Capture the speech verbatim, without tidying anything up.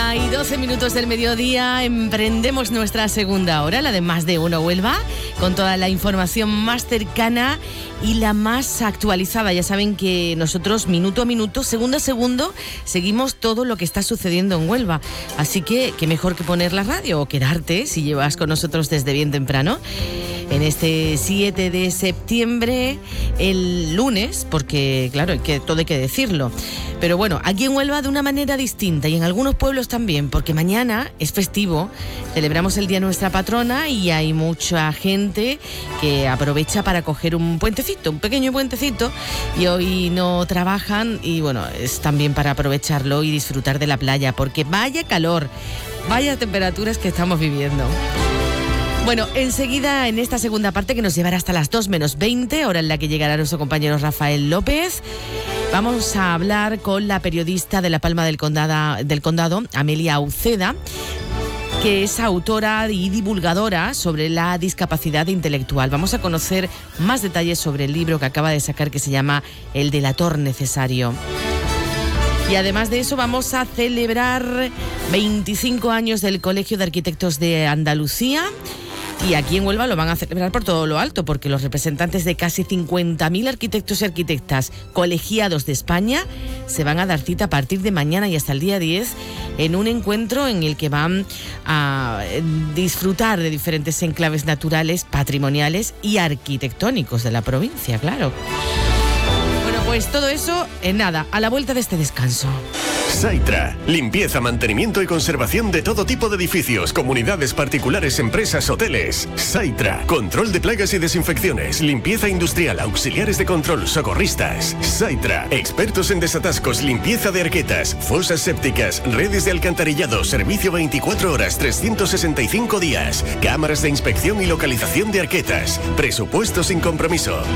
Una y doce minutos del mediodía, emprendemos nuestra segunda hora, la de Más de Uno Huelva, con toda la información más cercana y la más actualizada. Ya saben que nosotros minuto a minuto, segundo a segundo, seguimos todo lo que está sucediendo en Huelva. Así que, qué mejor que poner la radio o quedarte, si llevas con nosotros desde bien temprano, en este siete de septiembre, el lunes, porque claro, que todo hay que decirlo. Pero bueno, aquí en Huelva de una manera distinta y en algunos pueblos también, porque mañana es festivo, celebramos el Día de nuestra patrona y hay mucha gente que aprovecha para coger un puentecito, un pequeño puentecito, y hoy no trabajan y bueno, es también para aprovecharlo y disfrutar de la playa, porque vaya calor, vaya temperaturas que estamos viviendo. Bueno, enseguida en esta segunda parte que nos llevará hasta las dos menos veinte, hora en la que llegará nuestro compañero Rafael López, vamos a hablar con la periodista de La Palma del Condado, del Condado, Amelia Uceda, que es autora y divulgadora sobre la discapacidad intelectual. Vamos a conocer más detalles sobre el libro que acaba de sacar, que se llama El delator necesario. Y además de eso vamos a celebrar veinticinco años del Colegio de Arquitectos de Andalucía. Y aquí en Huelva lo van a celebrar por todo lo alto, porque los representantes de casi cincuenta mil arquitectos y arquitectas colegiados de España se van a dar cita a partir de mañana y hasta el día diez en un encuentro en el que van a disfrutar de diferentes enclaves naturales, patrimoniales y arquitectónicos de la provincia, claro. Bueno, pues todo eso en nada, a la vuelta de este descanso. Saitra, limpieza, mantenimiento y conservación de todo tipo de edificios, comunidades particulares, empresas, hoteles. Saitra, control de plagas y desinfecciones, limpieza industrial, auxiliares de control, socorristas. Saitra, expertos en desatascos, limpieza de arquetas, fosas sépticas, redes de alcantarillado, servicio veinticuatro horas, trescientos sesenta y cinco días, cámaras de inspección y localización de arquetas, presupuesto sin compromiso.